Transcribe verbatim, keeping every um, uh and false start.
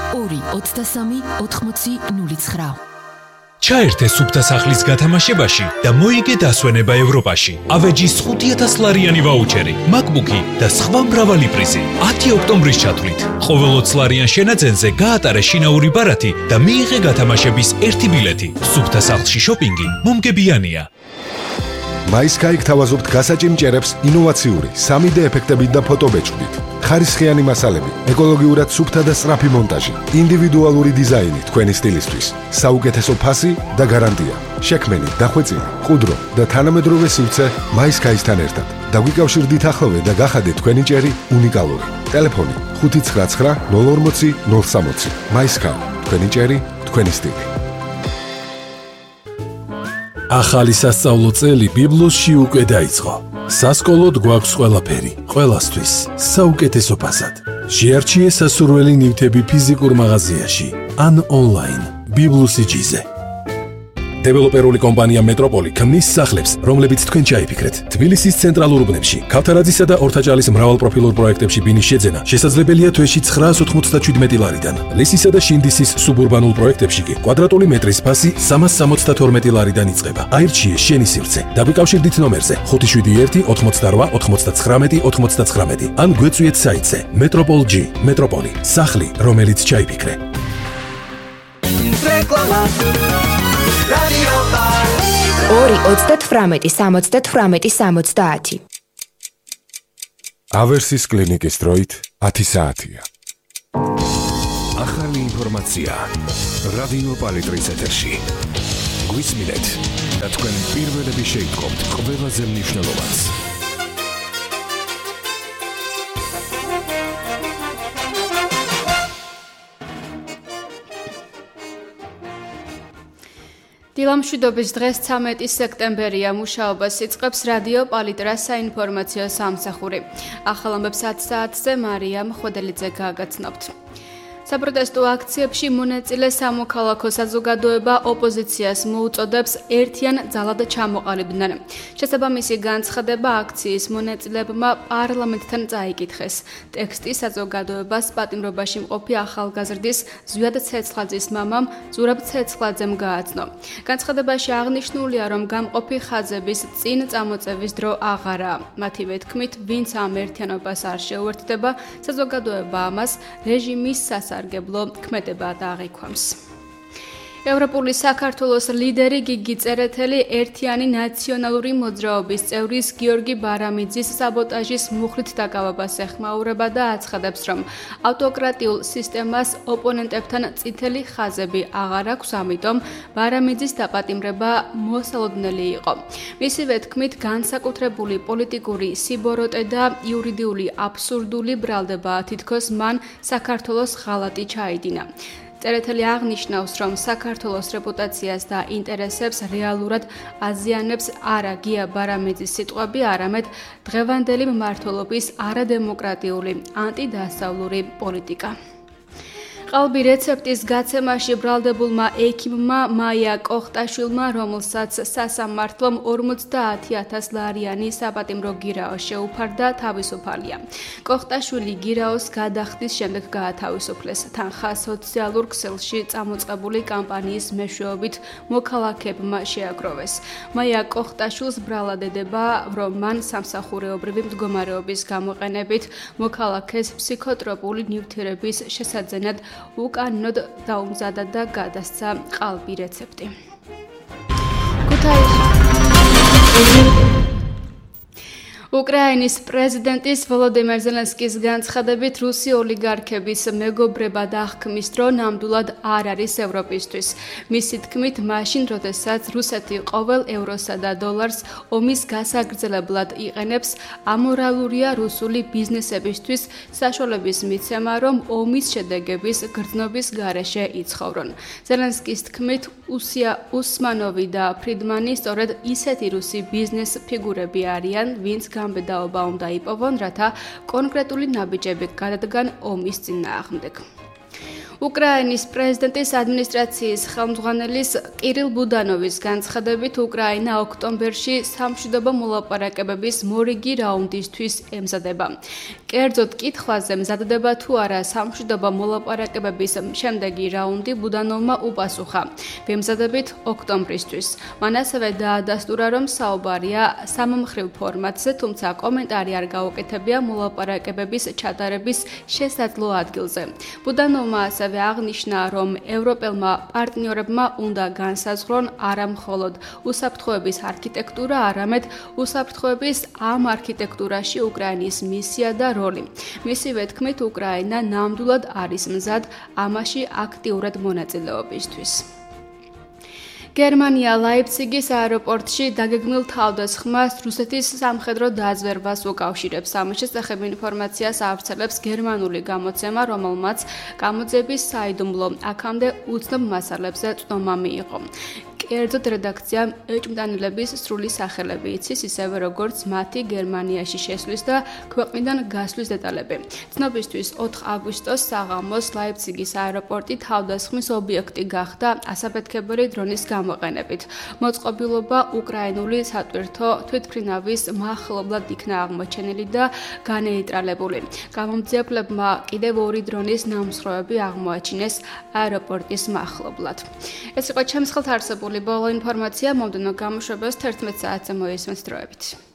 ორი ოცდასამი ოთხმოცი ნული ცხრა. ჩაერთე სუფთა სახლის გათამაშებაში და მოიგე დასვენება ევროპაში. ავეჯის ხუთი ათას ლარიანი ვაუჩერი, MacBook-ი და სხვა მრავალი პრიზი. ათი ოქტომბრის ჩათვლით. ყოველ ოცი ლარიან შენაძენზე გაატარე შინაური ბარათი და მიიღე გათამაშების ერთი ბილეთი. სუფთა სახლში შოპინგი მომგებიანია. MySky გთავაზობთ გასაჭიმჭერებს ინოვაციური სამი დე ეფექტებით და ფოტობეჭდით. ხარისხიანი მასალები, ეკოლოგიურად სუფთა და სწრაფი მონტაჟი, ინდივიდუალური დიზაინი თქვენი სტილისთვის, საუკეთესო ფასი და გარანტია. შექმენი, დახვეწილი, ყუდრო და თანამედროვე სივრცე MySky-სთან ერთად. დაგვიკავშირდით ახლოვე და გახადეთ თქვენი ჭერი უნიკალური. ტელეფონი ხუთი ცხრა ცხრა ნულ ორმოცი ნულ სამოცი. MySky, თქვენი ჭერი, თქვენი სტილი. ახალი სასწავლო წელი ბიბლოსში უკვე დაიწყო. სასკოლოდ გვაქვს ყველაფერი, ყველასთვის, საუკეთესო ფასად. შეარჩიე სასურველი ნივთები ფიზიკურ მაღაზიაში ან ონლაინ ბიბლოსიჯიზე. დეველოპერული კომპანია მეტროპოლი ქმნის სახლებს, რომლებიც თქვენ ჩაიფიქრეთ. თბილისის ცენტრალურ უბნებში, ქავთარაძისა და ორთაჭალის მრავალპროფილურ პროექტებში ბინის შეძენა შესაძლებელია თვეში ცხრაას ოთხმოცდაშვიდმეტი ლარიდან. ლისისა და შინდისის სუბურბანულ პროექტებში კი კვადრატული მეტრის ფასი სამას სამოცდათორმეტი ლარიდან იწყება. აირჩიე შენი სივრცე. დაგვიკავშირდით ნომერზე ხუთი შვიდი ერთი ოთხმოცდარვა ოთხმოცდაცხრამეტი ოთხმოცდაცხრამეტი ან გვეწვიეთ საიტზე მეტროპოლ ჯი. მეტროპოლი, სახლი, რომელიც ჩაიფიქრე. ორი ოცდათვრამეტი სამოცდათვრამეტი სამოცდაათი. ავერსის კლინიკის დროით ათი საათია. ახალი ინფორმაცია რადიო პალიტრის ეთერში. გვისმინეთ და თქვენ პირველები შეიტყობთ ყველაზე მნიშვნელოვანს. დილამშვიდობის დღეს ცამეტი სექტემბერია. მუშაობას იწყებს რადიო პალიტრას საინფორმაციო სამსახური. ახალ ამბებს ათი საათზე მარიამ ხვედელიძე გააგაცნობთ. საპროტესტო აქციებში მონაწილე სამოქალაქო საზოგადოება ოპოზიციას მოუწოდებს ერთიან ძალად ჩამოყალიბდნენ. შესაბამისი განცხადება აქციის მონაწილეებმა პარლამენტთან წაიკითხეს. ტექსტი საზოგადოებას პატიმრობაში მყოფი ახალგაზრდის ზვიად ცეცხლაძის მამამ ზურაბ ცეცხლაძემ გააცნო. განცხადებაში აღნიშნულია, რომ გამყოფი ხაზების წინ წამოწევის დრო აღარაა. მათივე თქმით, ვინც ამ ერთიანობას არ შეუერთდება, საზოგადოება ამას რეჟიმის სასარგებლო სარგებლო ქმედებად აღიქვამს. ევროპული საქართველოს ლიდერი გიგი წერეთელი ერთიანი ნაციონალური მოძრაობის წევრის გიორგი ბარამიძის საბოტაჟის მუხლით დაკავებას ეხმაურება და აცხადებს, რომ ავტოკრატიულ სისტემას ოპონენტებთან წითელი ხაზები აღარ აქვს, ამიტომ ბარამიძის დაპატიმრება მოსალოდნელი იყო. მისივე თქმით, განსაკუთრებული პოლიტიკური სიბოროტე და იურიდიული აბსურდული ბრალდება თითქოს მან საქართველოს ღალატი ჩაიდინა. წერეთელი აღნიშნავს, რომ საქართველოს რეპუტაციას და ინტერესებს რეალურად აზიანებს არა გია ბარამიძის სიტყვები, არამედ დღევანდელი მმართველობის არადემოკრატიული ანტიდასავლური პოლიტიკა. ყალბი რეცეპტის გაცემაში ბრალდებულმა ექიმმა მაია კოხტაშვილმა, რომელსაც სასამართლომ ორმოცდაათი ათას ლარიანი საპატიმრო გირაო შეუფარდა, თავისუფალია. კოხტაშვილი გირაოს გადახდის შემდეგ გაათავისუფლეს. თანხა სოციალურ ქსელში წამოწყებული კამპანიის მეშვეობით მოქალაქეებმა შეაგროვეს. მაია კოხტაშვილს ბრალად ედება, რომ მან სამსახურეობრივი მდგომარეობის გამოყენებით მოქალაქეს ფსიქოტროპული ნივთიერების შესაძენად უკანონოდ დაუმზადა და გადასცა ყალბი რეცეპტი. უკრაინის პრეზიდენტის ვოლოდიმირ ზელენსკის განცხადებით, რუსი ოლიგარქების მეგობრება და აღქმის დრო ნამდვილად არ არის ევროპისთვის. მისი თქმით, მაშინ, როდესაც რუსეთი ყოველ ევროსა და დოლარს ომის გასაგრძელებლად იყენებს, ამორალურია რუსული ბიზნესებისთვის საშუალების მიცემა, რომ ომის შედეგების გრძნობის გარეშე იცხოვრონ. ზელენსკის თქმით, უსია უსმანოვი და ფრიდმანი სწორედ ისეთი რუსი ბიზნეს ფიგურები არიან, ვინც გამბედაობა უნდა იპოვონ, რათა კონკრეტული ნაბიჯები გადადგან ომის წინააღმდეგ. უკრაინის პრეზიდენტის ადმინისტრაციის ხელმძღვანელის კირილ ბუდანოვის განცხადებით, უკრაინა ოქტომბერში სამშვიდობო მოლაპარაკებების მორიგი რაუნდისთვის ემზადება. კერძოდ კითხვაზე მზადდება თუ არა სამშვიდობო მოლაპარაკებების შემდეგი რაუნდი ბუდანოვმა უპასუხა ბემზადებით ოქტომბრისთვის. მან ასევე დაადასტურა, რომ საუბარია სამმხრივ ფორმატზე, თუმცა კომენტარი არ გაუკეთებია მოლაპარაკებების ჩატარების შესაძლო ადგილზე. ბუდანოვმა ასევე აღნიშნა, რომ ევროპელმა პარტნიორებმა უნდა განსაზღვრონ არა მხოლოდ უსაფრთხოების არქიტექტურა, არამედ უსაფრთხოების ამ არქიტექტურაში უკრაინის მისია და როლი. მისივე თქმით, უკრაინა ნამდვილად არის მზად ამაში აქტიურად მონაწილეობისთვის. გერმანია ლაიფციგის აეროპორტში დაგეგმილ თავდასხმას რუსეთის სამხედრო დაზვერვას უკავშირებს. ამის შესახებ ინფორმაციას ავრცელებს გერმანული გამოცემა, რომელმაც გამოძიების საიდუმლო აქამდე უცნობ მასალებზე წვდომა მიიღო. კერძოდ რედაქციამ ეჭვმტანილების სრული სახელები იცის, ისევე როგორც მათი გერმანიაში შესვლის და ქვეყნიდან გასვლის დეტალები. ცნობისთვის ოთხ აგვისტოს საღამოს ლაიფციგის აეროპორტი თავდასხმის ობიექტი გახდა ასაფეთქებელი დრონის გამოყენებით. მოწყობილობა უკრაინული სატვირთო თვითმფრინავის მახლობლად იქნა აღმოჩენილი და განეიტრალებული. გამომძიებლებმა კიდევ ორი დრონის ნამსხვრევები აღმოაჩინეს აეროპორტის მახლობლად. ეს იყო ჩემს ხელთ არსებული ბოლო ინფორმაცია, მომდევნო გამოშვებას თერთმეტ საათზე მოისმენთ დროებით.